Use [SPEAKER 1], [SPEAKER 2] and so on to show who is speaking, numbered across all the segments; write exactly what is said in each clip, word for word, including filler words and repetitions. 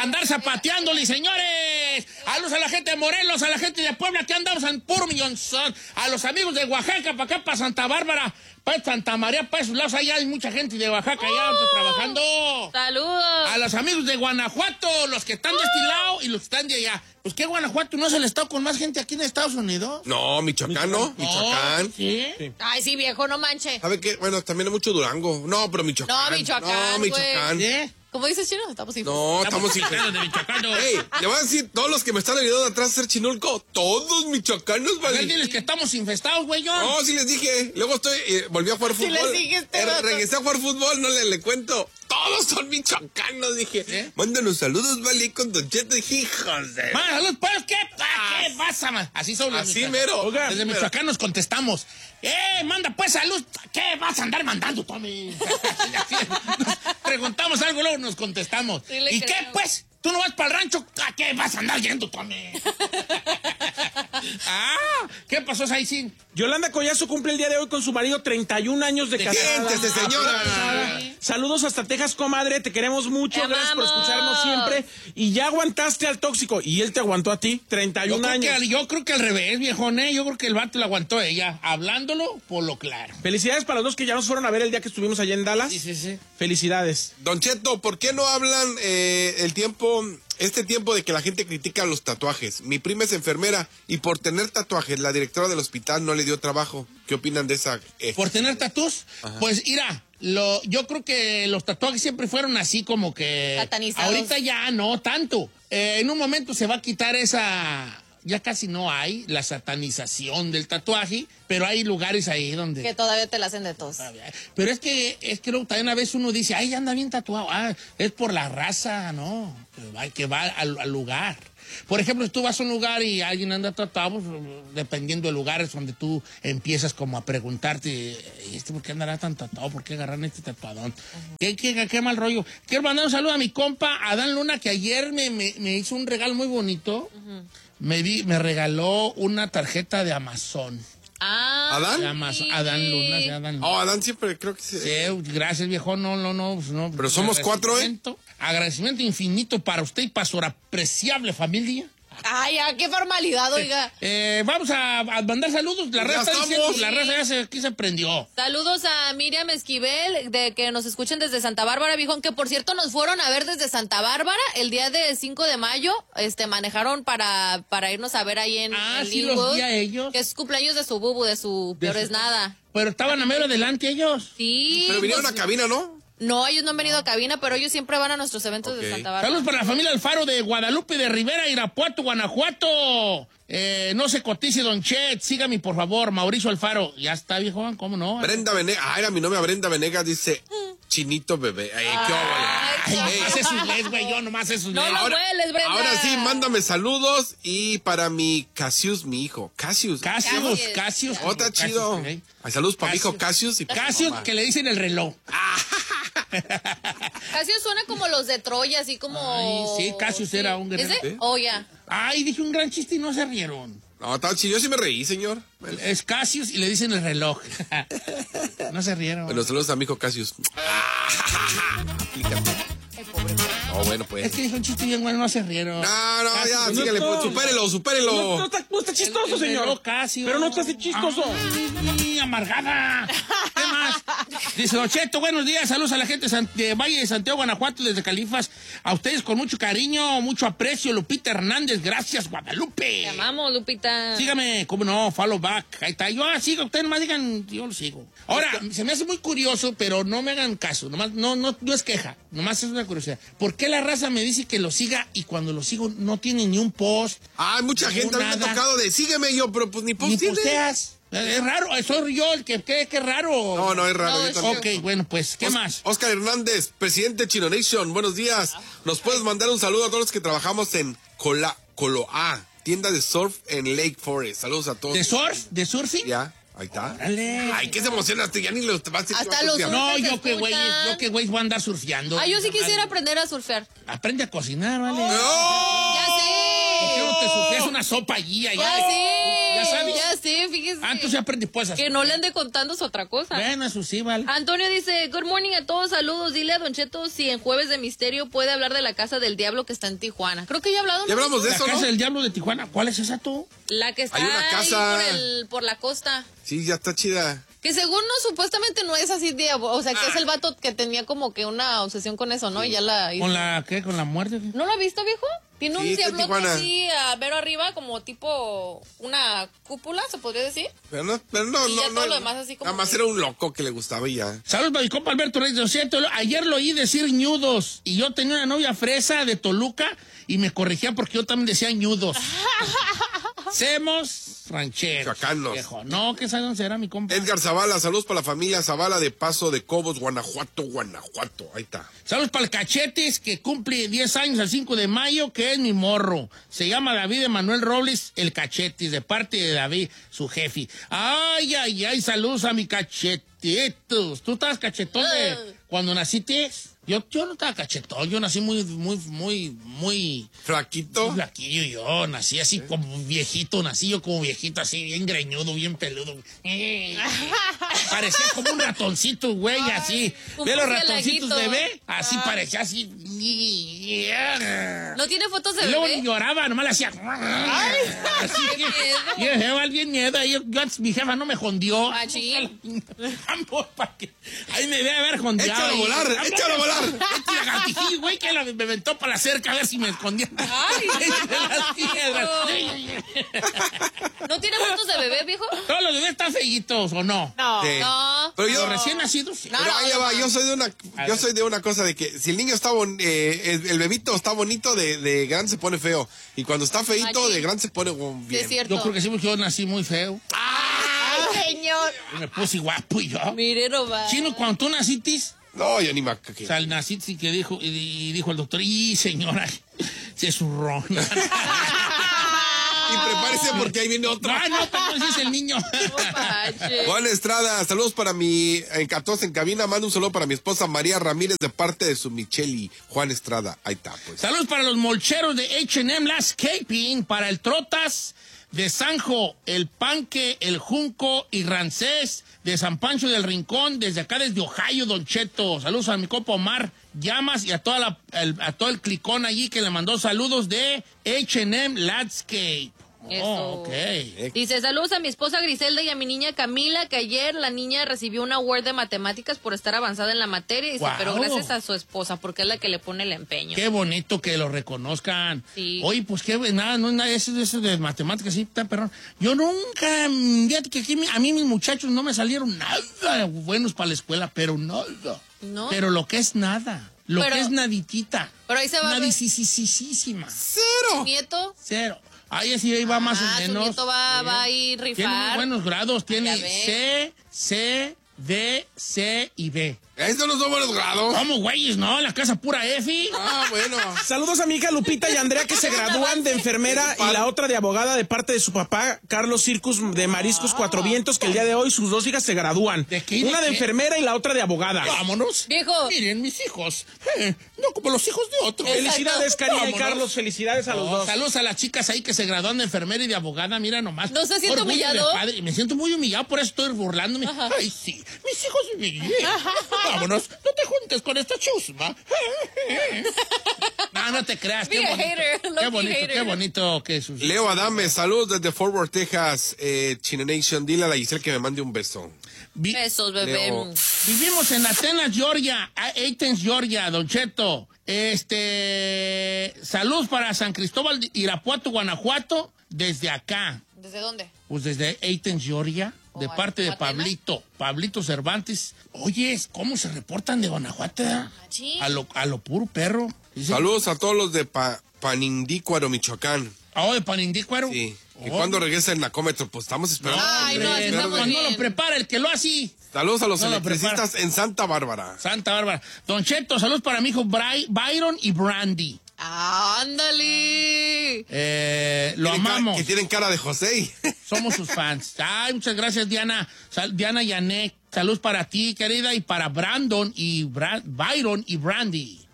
[SPEAKER 1] andar zapateándole, señores. Saludos a la gente de Morelos, a la gente de Puebla, que andamos en puro millonzón. A los amigos de Oaxaca, para acá, para Santa Bárbara, para Santa María, para esos lados, allá hay mucha gente de Oaxaca, allá uh, trabajando.
[SPEAKER 2] Saludos.
[SPEAKER 1] A los amigos de Guanajuato, los que están de este lado y los que están de allá. Pues que Guanajuato no es el estado con más gente aquí en Estados Unidos.
[SPEAKER 3] No, Michoacán, ¿no? Michoacán.
[SPEAKER 1] ¿Sí?
[SPEAKER 2] ¿Sí? Ay, sí, viejo, no manche.
[SPEAKER 3] ¿Sabe qué? Bueno, también hay mucho Durango. No, pero Michoacán.
[SPEAKER 2] No, Michoacán,
[SPEAKER 3] No, Michoacán.
[SPEAKER 1] ¿Sí?
[SPEAKER 2] ¿Cómo dices, Chino? Estamos sin
[SPEAKER 3] No, estamos sin
[SPEAKER 1] de Michoacán.
[SPEAKER 3] Ey, le voy a decir, todos los que me están ayudando atrás a hacer Chinulco, todos michoacanos,
[SPEAKER 1] ¿Vale?
[SPEAKER 3] vale.
[SPEAKER 1] Diles que estamos infestados, güey.
[SPEAKER 3] No, sí les dije. Luego estoy, eh, volví a jugar
[SPEAKER 2] Sí
[SPEAKER 3] fútbol.
[SPEAKER 2] les dije este
[SPEAKER 3] Eh,
[SPEAKER 2] rato.
[SPEAKER 3] regresé a jugar fútbol, no le, le cuento. Todos son michoacanos, dije.
[SPEAKER 1] ¿Eh?
[SPEAKER 3] Mándanos saludos, vale, con Don Cheto, hijos de...
[SPEAKER 1] Más salud, pues, ¿qué, pa- ¿qué pasa, man? Así son los
[SPEAKER 3] Así
[SPEAKER 1] michoacanos.
[SPEAKER 3] mero.
[SPEAKER 1] Desde
[SPEAKER 3] Así mero.
[SPEAKER 1] Michoacán nos contestamos. ¡Eh, manda pues salud! ¿Qué vas a andar mandando, Tommy? Nos preguntamos algo, luego nos contestamos.
[SPEAKER 2] Sí le
[SPEAKER 1] ¿Y
[SPEAKER 2] creo.
[SPEAKER 1] qué, pues? ¿Tú no vas para el rancho? ¿A qué vas a andar yendo, Tommy? ah, ¿qué pasó, Saicín?
[SPEAKER 4] Yolanda Collazo cumple el día de hoy con su marido treinta y un años de casada.
[SPEAKER 3] Siéntese, señora.
[SPEAKER 4] Sí. Saludos hasta Texas, comadre. Te queremos mucho.
[SPEAKER 2] Te
[SPEAKER 4] Gracias por
[SPEAKER 2] amamos.
[SPEAKER 4] escucharnos siempre. Y ya aguantaste al tóxico. Y él te aguantó a ti. treinta y
[SPEAKER 1] Yo
[SPEAKER 4] un
[SPEAKER 1] creo,
[SPEAKER 4] años.
[SPEAKER 1] que, al- yo creo que al revés, viejón, ¿eh? Yo creo que el vato lo aguantó ella, hablándolo por lo claro.
[SPEAKER 4] Felicidades para los dos que ya nos fueron a ver el día que estuvimos allá en Dallas.
[SPEAKER 1] Sí, sí, sí.
[SPEAKER 4] Felicidades.
[SPEAKER 3] Don Cheto, ¿por qué no hablan eh, el tiempo, este tiempo de que la gente critica los tatuajes? Mi prima es enfermera y por tener tatuajes la directora del hospital no le dio trabajo. ¿Qué opinan de esa? Eh?
[SPEAKER 1] ¿Por tener tatús? Pues, mira, lo, yo creo que los tatuajes siempre fueron así como que...
[SPEAKER 2] Satanizados.
[SPEAKER 1] Ahorita ya no tanto. Eh, en un momento se va a quitar esa... Ya casi no hay la satanización del tatuaje, pero hay lugares ahí donde...
[SPEAKER 2] Que todavía te la hacen de tos.
[SPEAKER 1] Pero es que, es que luego también a veces uno dice, ay, anda bien tatuado. Ah, es por la raza, ¿no? Que va, que va al, al lugar. Por ejemplo, si tú vas a un lugar y alguien anda tatuado, pues, dependiendo del lugar es donde tú empiezas como a preguntarte, ¿este por qué andará tan tatuado? ¿Por qué agarran este tatuadón? Uh-huh. ¿Qué, qué, qué mal rollo? Quiero mandar un saludo a mi compa Adán Luna, que ayer me, me, me hizo un regalo muy bonito. Uh-huh. Me, di, me regaló una tarjeta de Amazon.
[SPEAKER 2] Ah,
[SPEAKER 3] ¿Adán?
[SPEAKER 1] De Amazon. Adán Luna, de Adán Luna.
[SPEAKER 3] Oh, Adán siempre creo que sí.
[SPEAKER 1] Sí, gracias, viejo. No, no, no. Pues no.
[SPEAKER 3] Pero somos cuatro, ¿eh?
[SPEAKER 1] Agradecimiento infinito para usted y para su apreciable familia.
[SPEAKER 2] Ay, ya, qué formalidad, oiga.
[SPEAKER 1] Eh, vamos a, a mandar saludos. La
[SPEAKER 3] Ya
[SPEAKER 1] raza está
[SPEAKER 3] estamos.
[SPEAKER 1] diciendo, la raza ya se, aquí se prendió.
[SPEAKER 2] Saludos a Miriam Esquivel, de que nos escuchen desde Santa Bárbara, viejón, que por cierto nos fueron a ver desde Santa Bárbara el día de cinco de mayo, este, manejaron para, para irnos a ver ahí en,
[SPEAKER 1] Ah,
[SPEAKER 2] en
[SPEAKER 1] sí,
[SPEAKER 2] Linwood,
[SPEAKER 1] los vi a ellos.
[SPEAKER 2] que es cumpleaños de su bubu, de su
[SPEAKER 1] De
[SPEAKER 2] peor
[SPEAKER 1] su-
[SPEAKER 2] es nada.
[SPEAKER 1] Pero estaban a mero adelante ellos.
[SPEAKER 2] Sí.
[SPEAKER 3] Pero vinieron
[SPEAKER 2] pues,
[SPEAKER 3] a cabina, ¿no?
[SPEAKER 2] No, ellos no han venido a cabina, pero ellos siempre van a nuestros eventos
[SPEAKER 3] Ok.
[SPEAKER 2] de Santa Bárbara.
[SPEAKER 1] Saludos para la familia Alfaro de Guadalupe de Rivera, Irapuato, Guanajuato. Eh, no se cotice, Don Chet. Sígame, por favor, Mauricio Alfaro. Ya está, viejo, ¿cómo no?
[SPEAKER 3] Brenda Venegas. Ah, era mi novia Brenda Venegas, dice, chinito bebé. Ay, qué
[SPEAKER 2] Ay,
[SPEAKER 1] Ay,
[SPEAKER 3] óvole.
[SPEAKER 1] nomás es inglés, güey, yo nomás es
[SPEAKER 2] No
[SPEAKER 1] inglés.
[SPEAKER 2] lo
[SPEAKER 3] Ahora-
[SPEAKER 2] hueles, Brenda.
[SPEAKER 3] Ahora sí, mándame saludos y para mi Cassius, mi hijo. Cassius.
[SPEAKER 1] Casius,
[SPEAKER 2] Cassius.
[SPEAKER 1] Casius.
[SPEAKER 3] Oh, está chido.
[SPEAKER 1] Casius,
[SPEAKER 3] Ay, saludos para mi hijo
[SPEAKER 1] Cassius.
[SPEAKER 3] Cassius y para mi
[SPEAKER 1] Casius,
[SPEAKER 3] mamá.
[SPEAKER 1] que le dicen el reloj.
[SPEAKER 2] Casio suena como los de Troya, así como...
[SPEAKER 1] Ay, sí, Cassius era un guerrero.
[SPEAKER 2] ¿Ese?
[SPEAKER 3] ¿Sí?
[SPEAKER 2] Oh, ya.
[SPEAKER 1] Ay, dije un gran chiste y no se rieron.
[SPEAKER 3] No, estaba chido. Yo sí me reí, señor.
[SPEAKER 1] Es Casius y le dicen el reloj. No se rieron.
[SPEAKER 3] Bueno, saludos a mi hijo Cassius. Aplícate. No, bueno, pues.
[SPEAKER 1] Es que dijo un chiste bien bueno, no se rieron.
[SPEAKER 3] No, no,
[SPEAKER 1] Casius,
[SPEAKER 3] ya,
[SPEAKER 1] no
[SPEAKER 3] síguele,
[SPEAKER 4] no.
[SPEAKER 3] pues, supérelo, supérelo.
[SPEAKER 4] No, no está, no está chistoso,
[SPEAKER 1] El- el
[SPEAKER 4] señor.
[SPEAKER 1] reloj Casio.
[SPEAKER 4] Pero no está así chistoso.
[SPEAKER 1] Ay, amargada. ¿Qué más? Dice Don Cheto, buenos días, saludos a la gente de, San- de Valle de Santiago, Guanajuato, desde Califas. A ustedes con mucho cariño, mucho aprecio. Lupita Hernández, gracias, Guadalupe.
[SPEAKER 2] Te amamos, Lupita.
[SPEAKER 1] Sígame, cómo no, follow back. Ahí está. Yo ah, sigo, ustedes nomás digan, yo lo sigo. Ahora, se me hace muy curioso, pero no me hagan caso. Nomás, no, no, no es queja, nomás es una curiosidad. ¿Por qué la raza me dice que lo siga y cuando lo sigo no tiene ni un post?
[SPEAKER 3] Ah, mucha
[SPEAKER 1] No,
[SPEAKER 3] gente a mí me ha
[SPEAKER 1] nada.
[SPEAKER 3] tocado de sígueme yo, pero pues ni post
[SPEAKER 1] Ni
[SPEAKER 3] tiene.
[SPEAKER 1] posteas. Es raro, soy yo el que cree que es raro.
[SPEAKER 3] No, no, es raro.
[SPEAKER 2] No,
[SPEAKER 3] yo
[SPEAKER 2] es
[SPEAKER 3] también.
[SPEAKER 1] Ok, bueno, pues, ¿qué
[SPEAKER 3] Os-
[SPEAKER 1] más?
[SPEAKER 3] Oscar Hernández, presidente de Chino Nation, buenos días. ¿Nos puedes mandar un saludo a todos los que trabajamos en Cola, Coloa, tienda de surf en Lake Forest? Saludos a todos.
[SPEAKER 1] ¿De surf? ¿De surfing?
[SPEAKER 3] Ya, ahí está.
[SPEAKER 1] Dale.
[SPEAKER 3] Ay, qué se emocionaste, ya ni los vas a decir
[SPEAKER 2] Hasta
[SPEAKER 3] cuántos
[SPEAKER 2] los
[SPEAKER 3] días.
[SPEAKER 1] No,
[SPEAKER 2] surfers
[SPEAKER 1] yo que güey,
[SPEAKER 2] escuchan.
[SPEAKER 1] yo que güey voy a andar surfeando.
[SPEAKER 2] Ah, yo sí quisiera aprender a surfear.
[SPEAKER 1] Aprende a cocinar, ¿vale?
[SPEAKER 3] ¡No!
[SPEAKER 2] Ya sé.
[SPEAKER 1] ¿Por qué no te surfeas una sopa allí, allá?
[SPEAKER 2] Ya sé.
[SPEAKER 1] Ya sabes
[SPEAKER 2] Ya sí, fíjese.
[SPEAKER 1] Ah, tú sí aprendes pues así.
[SPEAKER 2] Que no le ande contando es otra cosa.
[SPEAKER 1] Bueno, eso sí, vale.
[SPEAKER 2] Antonio dice, good morning a todos, saludos. Dile a Don Cheto si en Jueves de Misterio puede hablar de la Casa del Diablo que está en Tijuana. Creo que ya he hablado.
[SPEAKER 3] Ya hablamos de
[SPEAKER 1] La
[SPEAKER 3] eso,
[SPEAKER 1] Casa
[SPEAKER 3] ¿no?
[SPEAKER 1] del Diablo de Tijuana. ¿Cuál es esa tú?
[SPEAKER 2] La que está
[SPEAKER 3] Hay una casa.
[SPEAKER 2] ahí por, el, por la costa.
[SPEAKER 3] Sí, ya está chida.
[SPEAKER 2] Que según no, supuestamente no es así de... O sea, que
[SPEAKER 3] Ah.
[SPEAKER 2] es el vato que tenía como que una obsesión con eso, ¿no? Y ya la...
[SPEAKER 1] ¿Con la qué? ¿Con la muerte?
[SPEAKER 2] ¿No lo has visto, viejo? Tiene
[SPEAKER 3] Sí,
[SPEAKER 2] un
[SPEAKER 3] está en
[SPEAKER 2] diablote
[SPEAKER 3] Tijuana.
[SPEAKER 2] así a ver arriba, como tipo una cúpula, se podría decir.
[SPEAKER 3] Pero no, pero no,
[SPEAKER 2] Y
[SPEAKER 3] no,
[SPEAKER 2] ya
[SPEAKER 3] no.
[SPEAKER 2] todo lo demás así como
[SPEAKER 3] Nada más
[SPEAKER 2] que-
[SPEAKER 3] era un loco que le gustaba y ya.
[SPEAKER 1] Saludos para mi compa Alberto Reyes. Lo siento, ayer lo oí decir ñudos y yo tenía una novia fresa de Toluca y me corregía porque yo también decía ñudos. Semos rancheros.
[SPEAKER 3] Chacanos.
[SPEAKER 1] Viejo. No, que sabe dónde será mi compa.
[SPEAKER 3] Edgar Zavala, saludos para la familia Zavala de Paso de Cobos, Guanajuato, Guanajuato. Ahí está.
[SPEAKER 1] Saludos para el Cachetes, que cumple diez años el cinco de mayo, que es mi morro. Se llama David Emanuel Robles, el Cachetes, de parte de David, su jefe. Ay, ay, ay, saludos a mi cachetitos. ¿Tú estabas cachetón de cuando naciste? Yo, yo no estaba cachetón, yo nací muy, muy, muy, muy...
[SPEAKER 3] Flaquito.
[SPEAKER 1] muy flaquillo yo, nací así como viejito, nací yo como viejito, así bien greñudo, bien peludo. Parecía como un ratoncito, güey, así.
[SPEAKER 2] un
[SPEAKER 1] ¿Ve los
[SPEAKER 2] murcielaguito.
[SPEAKER 1] ratoncitos bebé? Así
[SPEAKER 2] Ah.
[SPEAKER 1] parecía así.
[SPEAKER 2] ¿No tiene fotos de
[SPEAKER 1] Y luego
[SPEAKER 2] bebé?
[SPEAKER 1] lloraba, nomás le hacía. Así,
[SPEAKER 2] qué miedo.
[SPEAKER 1] y el jefa, bien miedo. Yo, yo, mi jefa no me jondió.
[SPEAKER 2] Machín.
[SPEAKER 1] Vamos, pa' que- ahí me debe haber jondeado.
[SPEAKER 3] Échalo a
[SPEAKER 1] ahí.
[SPEAKER 3] volar,
[SPEAKER 1] Vamos,
[SPEAKER 3] échalo a volar.
[SPEAKER 1] Este lagartijillo, güey, que la- me aventó para la cerca a ver si me escondía.
[SPEAKER 2] Ay,
[SPEAKER 1] Entre las piedras.
[SPEAKER 2] ¿No tiene fotos de bebé, viejo?
[SPEAKER 1] Todos los bebés están feitos, ¿o no?
[SPEAKER 2] No.
[SPEAKER 3] Sí.
[SPEAKER 2] No.
[SPEAKER 3] Pero yo,
[SPEAKER 1] Los recién nacidos, sí.
[SPEAKER 2] No,
[SPEAKER 3] pero ahí
[SPEAKER 2] no,
[SPEAKER 3] va,
[SPEAKER 2] no.
[SPEAKER 3] yo soy de una,
[SPEAKER 1] A
[SPEAKER 3] yo
[SPEAKER 1] ver.
[SPEAKER 3] soy de una cosa de que si el niño está bon, eh, el, el bebito está bonito, de, de grande se pone feo. Y cuando está feito,
[SPEAKER 2] Machín.
[SPEAKER 3] de grande se pone um,
[SPEAKER 2] Sí,
[SPEAKER 3] bien.
[SPEAKER 2] es cierto.
[SPEAKER 1] Yo creo que sí, porque yo nací muy feo.
[SPEAKER 2] Ay, señor.
[SPEAKER 1] Y me puse guapo y yo.
[SPEAKER 2] Mire, no va.
[SPEAKER 1] Chino, cuando tú naciste,
[SPEAKER 3] No, yo ni me... ac-
[SPEAKER 1] o sea, naciste y que dijo, y, y dijo el doctor, y señora, se zurró.
[SPEAKER 3] Y prepárese porque ahí viene otro.
[SPEAKER 1] No, no, pero no es el niño.
[SPEAKER 2] No manches.
[SPEAKER 3] Juan Estrada, saludos para mi en catorce en cabina, mando un saludo para mi esposa María Ramírez de parte de su Micheli. Juan Estrada, ahí está, pues.
[SPEAKER 1] Saludos para los molcheros de H and M Landscaping, para el Trotas de Sanjo, el Panque, el Junco y Rancés de San Pancho del Rincón, desde acá desde Ohio, Don Cheto. Saludos a mi copa Omar Llamas y a, toda la, el, a todo el clicón allí que le mandó saludos de H and M Landscape.
[SPEAKER 2] Eso.
[SPEAKER 1] Oh, ok.
[SPEAKER 2] Dice, saludos a mi esposa Griselda y a mi niña Camila, que ayer la niña recibió una award de matemáticas por estar avanzada en la materia. Dice,
[SPEAKER 1] Guau.
[SPEAKER 2] pero gracias a su esposa, porque es la que le pone el empeño.
[SPEAKER 1] Qué bonito que lo reconozcan.
[SPEAKER 2] Sí.
[SPEAKER 1] Oye, pues qué, nada, no es nada, eso, eso de matemáticas, sí, está perrón. Yo nunca, mm, fíjate que aquí, mi- a mí mis muchachos no me salieron nada buenos para la escuela, pero nada.
[SPEAKER 2] ¿No?
[SPEAKER 1] Pero lo que es nada, lo
[SPEAKER 2] Pero-
[SPEAKER 1] que es naditita.
[SPEAKER 2] Pero ahí se va a ver.
[SPEAKER 1] Nadisisisísima.
[SPEAKER 3] ¡Cero!
[SPEAKER 2] Nieto.
[SPEAKER 1] Cero. Ahí sí, ahí va más
[SPEAKER 2] Ah,
[SPEAKER 1] o
[SPEAKER 2] su
[SPEAKER 1] menos.
[SPEAKER 2] nieto va,
[SPEAKER 1] Bien.
[SPEAKER 2] va a ir
[SPEAKER 1] Tiene muy
[SPEAKER 2] rifar.
[SPEAKER 1] buenos grados, tiene
[SPEAKER 2] Ya ve.
[SPEAKER 1] C, C, D, C y B.
[SPEAKER 3] Estos no son buenos grados.
[SPEAKER 1] ¿Cómo, güeyes? No, la casa pura F.
[SPEAKER 3] Ah, bueno.
[SPEAKER 4] Saludos a mi hija Lupita y Andrea que se gradúan de enfermera y la otra de abogada de parte de su papá, Carlos Circus de Mariscos Cuatro Vientos, que el día de hoy sus dos hijas se gradúan.
[SPEAKER 1] ¿De qué?
[SPEAKER 4] Una
[SPEAKER 1] ¿De
[SPEAKER 4] de
[SPEAKER 1] qué?
[SPEAKER 4] enfermera y la otra de abogada.
[SPEAKER 1] Vámonos.
[SPEAKER 2] Viejo.
[SPEAKER 1] Miren, mis hijos. eh, no como los hijos de otros.
[SPEAKER 4] Felicidades, Karina y
[SPEAKER 1] Vámonos.
[SPEAKER 4] Carlos, felicidades a los
[SPEAKER 1] Oh,
[SPEAKER 4] dos.
[SPEAKER 1] saludos a las chicas ahí que se gradúan de enfermera y de abogada, mira nomás.
[SPEAKER 2] ¿No se siente
[SPEAKER 1] Orgullo de
[SPEAKER 2] humillado?
[SPEAKER 1] padre. Me siento muy humillado, por eso estoy burlándome. Ay, sí, mis hijos bien. Vámonos, no te juntes con esta chusma. No, no te creas. Qué
[SPEAKER 2] Be a
[SPEAKER 1] bonito,
[SPEAKER 2] hater,
[SPEAKER 1] qué
[SPEAKER 2] low-key
[SPEAKER 1] bonito,
[SPEAKER 2] hater.
[SPEAKER 1] qué bonito que sus...
[SPEAKER 3] Leo Adame, saludos desde Fort Worth, Texas. Eh, China Nation, dile a la Giselle que me mande un beso.
[SPEAKER 1] Vi-
[SPEAKER 2] Besos, bebé.
[SPEAKER 3] Leo.
[SPEAKER 1] Vivimos en Atenas, Georgia, a- Athens, Georgia, Don Cheto. Este, salud para San Cristóbal de Irapuato, Guanajuato, desde acá.
[SPEAKER 2] ¿Desde dónde?
[SPEAKER 1] Pues desde Athens, Georgia, de
[SPEAKER 2] Oh,
[SPEAKER 1] parte de
[SPEAKER 2] ¿Atenas?
[SPEAKER 1] Pablito, Pablito Cervantes. Oye, ¿cómo se reportan de Guanajuato? eh?
[SPEAKER 2] Machín.
[SPEAKER 1] A lo, a lo puro perro. Dice,
[SPEAKER 3] Saludos a todos los de pa Panindícuaro, Michoacán.
[SPEAKER 1] Oh, de Panindícuaro.
[SPEAKER 3] Sí. Y
[SPEAKER 1] Oh.
[SPEAKER 3] cuando regresa el Nacómetro, pues estamos esperando.
[SPEAKER 2] Ay, no,
[SPEAKER 1] Hombre,
[SPEAKER 2] estamos
[SPEAKER 1] cuando
[SPEAKER 2] bien.
[SPEAKER 1] lo prepara el que lo hace.
[SPEAKER 3] Saludos a los
[SPEAKER 1] No lo
[SPEAKER 3] electricistas en Santa Bárbara.
[SPEAKER 1] Santa Bárbara. Don Cheto, saludos para mi hijo Bry- Byron y Brandy.
[SPEAKER 2] ¡Ándale!
[SPEAKER 1] Eh, lo
[SPEAKER 3] Tienen ca-
[SPEAKER 1] amamos.
[SPEAKER 3] Que tienen cara de José.
[SPEAKER 1] Somos sus fans. Ay, muchas gracias, Diana. Sal- Diana Yanek. Saludos para ti, querida, y para Brandon y Bra- Byron y Brandy.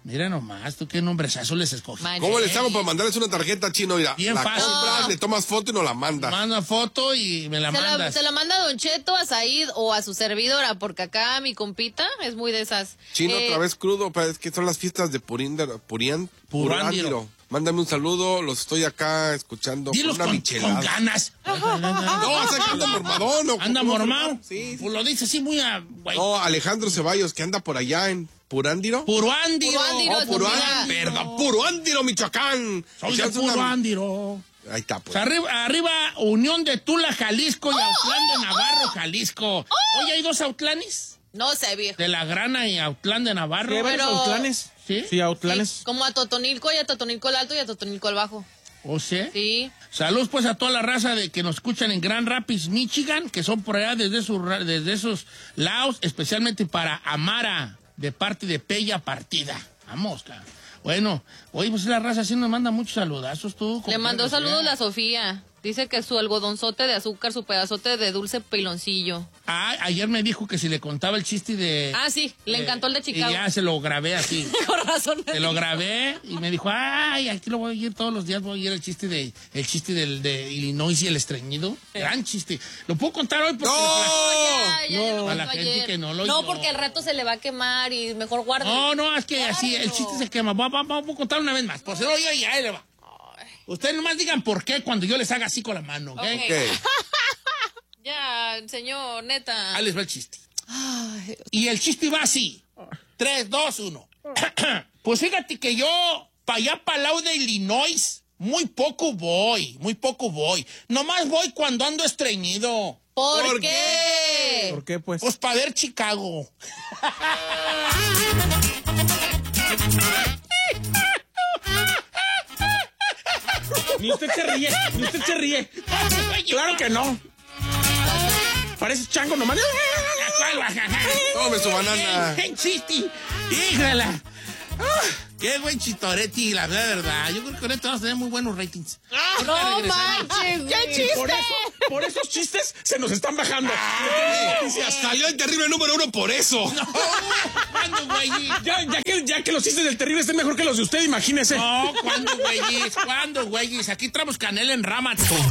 [SPEAKER 1] Mira nomás, tú qué nombrezazo les escogí.
[SPEAKER 2] Man.
[SPEAKER 3] ¿Cómo les hago para mandarles una tarjeta, Chino? Mira,
[SPEAKER 1] Bien
[SPEAKER 3] la
[SPEAKER 1] fácil.
[SPEAKER 3] compras,
[SPEAKER 2] No.
[SPEAKER 3] le tomas foto y nos la mandas.
[SPEAKER 1] Manda foto y me la
[SPEAKER 2] Se la,
[SPEAKER 1] mandas.
[SPEAKER 2] se la manda a Don Cheto, a Said o a su servidora, porque acá mi compita es muy de esas.
[SPEAKER 3] Chino,
[SPEAKER 2] Eh,
[SPEAKER 3] otra vez crudo, pero es que son las fiestas de Purinder, Purian,
[SPEAKER 1] Purándiro.
[SPEAKER 3] Mándame un saludo, los estoy acá escuchando
[SPEAKER 1] Dilos
[SPEAKER 3] con una
[SPEAKER 1] con,
[SPEAKER 3] michelada.
[SPEAKER 1] con ganas.
[SPEAKER 3] No, o sea, que anda mormadón. ¿O
[SPEAKER 1] ¿Anda
[SPEAKER 3] cómo?
[SPEAKER 1] mormado?
[SPEAKER 3] Sí, sí.
[SPEAKER 1] Pues lo dice así muy a... güey.
[SPEAKER 3] No, Alejandro Ceballos, que anda por allá en Purándiro.
[SPEAKER 1] Puruándiro.
[SPEAKER 2] Puruándiro.
[SPEAKER 3] Oh,
[SPEAKER 2] es tu
[SPEAKER 3] Puruándiro,
[SPEAKER 2] vida.
[SPEAKER 3] perdón, Puruándiro, Michoacán.
[SPEAKER 1] Soy de
[SPEAKER 3] Echarse una-
[SPEAKER 1] Puruándiro.
[SPEAKER 3] Ahí está,
[SPEAKER 1] O
[SPEAKER 3] pues.
[SPEAKER 1] sea, arriba, arriba, Unión de Tula, Jalisco y Autlán de Navarro, Jalisco. Oye, ¿hay dos Autlanes?
[SPEAKER 2] No sé, viejo.
[SPEAKER 1] De La Grana y Autlán de Navarro.
[SPEAKER 4] ¿Sí hay varios
[SPEAKER 2] Pero-
[SPEAKER 4] Autlanes?
[SPEAKER 1] ¿Sí?
[SPEAKER 4] Sí, Autlanes.
[SPEAKER 2] Sí, como a Totonilco y a Totonilco el Alto y a Totonilco el Bajo.
[SPEAKER 1] ¿O sea?
[SPEAKER 2] Sí.
[SPEAKER 1] Saludos pues a toda la raza de que nos escuchan en Grand Rapids, Michigan, que son por allá desde esos, ra- desde esos lados, especialmente para Amara, de parte de Pella Partida. Vamos, cara. Bueno, oye, pues la raza sí nos manda muchos saludazos, tú.
[SPEAKER 2] Le mandó
[SPEAKER 1] compadre,
[SPEAKER 2] saludos
[SPEAKER 1] o sea.
[SPEAKER 2] la Sofía. Dice que su algodonzote de azúcar, su pedazote de dulce piloncillo.
[SPEAKER 1] Ah, ayer me dijo que si le contaba el chiste de...
[SPEAKER 2] Ah, sí, le encantó el de Chicago.
[SPEAKER 1] Y ya se lo grabé así.
[SPEAKER 2] Con razón. me
[SPEAKER 1] Se lo
[SPEAKER 2] dijo.
[SPEAKER 1] grabé y me dijo, ay, aquí lo voy a oír todos los días, voy a oír el chiste de el chiste del, de Illinois y el estreñido. Gran chiste. ¿Lo puedo contar hoy? Porque
[SPEAKER 2] Ya, ya, ya lo
[SPEAKER 1] a la
[SPEAKER 2] contó
[SPEAKER 1] gente
[SPEAKER 2] ayer.
[SPEAKER 1] que no lo
[SPEAKER 2] No,
[SPEAKER 1] oyó.
[SPEAKER 2] porque al rato se le va a quemar y mejor guarda.
[SPEAKER 1] No, no, es que así, el
[SPEAKER 2] Guárdalo.
[SPEAKER 1] chiste se quema. Vamos va, va, va a contar una vez más. Por si no, oye, ya, ahí le va. Ustedes nomás digan por qué cuando yo les haga así con la mano, ¿ok?
[SPEAKER 2] Ok.
[SPEAKER 3] Ok.
[SPEAKER 2] Ya, señor, neta.
[SPEAKER 1] Ahí les va el chiste.
[SPEAKER 2] Ay,
[SPEAKER 1] Y el chiste va así. Tres, dos, uno. Pues fíjate que yo, para allá, para el lado de Illinois, muy poco voy, muy poco voy. Nomás voy cuando ando estreñido.
[SPEAKER 2] ¿Por,
[SPEAKER 3] ¿Por
[SPEAKER 2] qué?
[SPEAKER 4] ¿Por qué, pues?
[SPEAKER 1] Pues para ver Chicago.
[SPEAKER 4] Ni usted se ríe, ni usted se ríe. Claro que no. Parece chango nomás.
[SPEAKER 3] Tome su banana.
[SPEAKER 1] ¡Qué chiste! ¡Híjala! Ah, ¡Qué buen chistoretti, la verdad! Yo creo que con esto vamos a tener muy buenos ratings.
[SPEAKER 2] No
[SPEAKER 1] Ahorita regresamos.
[SPEAKER 2] manches,
[SPEAKER 4] ¡Qué
[SPEAKER 2] güey.
[SPEAKER 4] chiste! Por, eso, por esos chistes se nos están bajando.
[SPEAKER 3] Salió el terrible número uno por eso.
[SPEAKER 1] ¿Cuándo, güey?
[SPEAKER 4] Ya, ya, que, ya que los chistes del terrible estén mejor que los de usted, imagínese.
[SPEAKER 1] No, ¿cuándo, güeyes? ¿Cuándo, güeyes? Aquí traemos canela en rama.